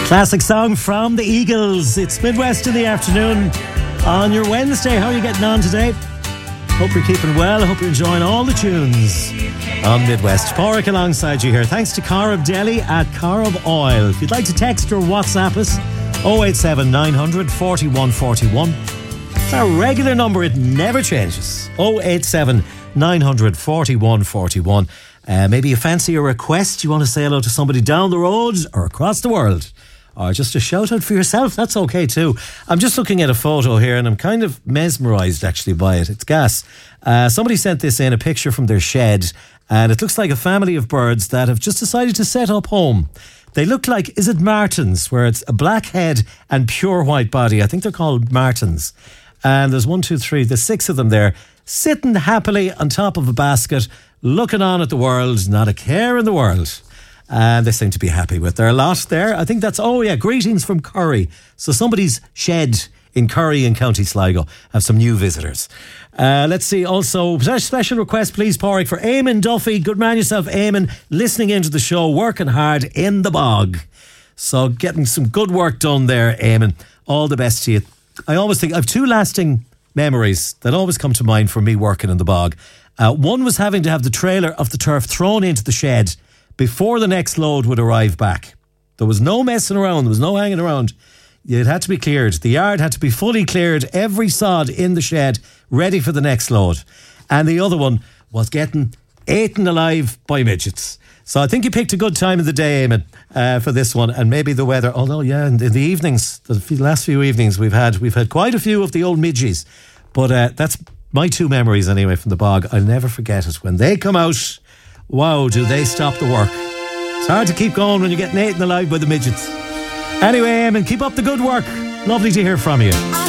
Classic song from the Eagles. It's Midwest in the afternoon on your Wednesday. How are you getting on today? Hope you're keeping well. Hope you're enjoying all the tunes on Midwest. Porrick alongside you here. Thanks to Corrib Deli at Corrib Oil. If you'd like to text or WhatsApp us, 087 900 4141. It's our regular number. It never changes. 087 900 4141. Maybe you fancy a request. You want to say hello to somebody down the road or across the world. Or just a shout out for yourself. That's okay too. I'm just looking at a photo here and I'm kind of mesmerised actually by it. It's gas. Somebody sent this in, a picture from their shed, and it looks like a family of birds that have just decided to set up home. They look like, is it martins, where it's a black head and pure white body? I think they're called martins. And there's 1, 2, 3, there's 6 of them there, sitting happily on top of a basket, looking on at the world, not a care in the world. And they seem to be happy with their lot there. I think that's, greetings from Curry. So somebody's shed in Curry in County Sligo have some new visitors. Let's see, also, special request please, Porrick, for Eamon Duffy. Good man yourself, Eamon, listening into the show, working hard in the bog. So getting some good work done there, Eamon. All the best to you. I always think I have 2 lasting memories that always come to mind for me working in the bog. One was having to have the trailer of the turf thrown into the shed before the next load would arrive back. There was no messing around. There was no hanging around. It had to be cleared. The yard had to be fully cleared. Every sod in the shed ready for the next load. And the other one was getting eaten alive by midgets. So I think you picked a good time of the day, Eamon, for this one. And maybe the weather. Although, in the evenings, the last few evenings we've had quite a few of the old midgies. But that's my 2 memories anyway from the bog. I'll never forget it. When they come out, wow, do they stop the work. It's hard to keep going when you're getting eaten alive by the midgets. Anyway, Eamon, keep up the good work. Lovely to hear from you.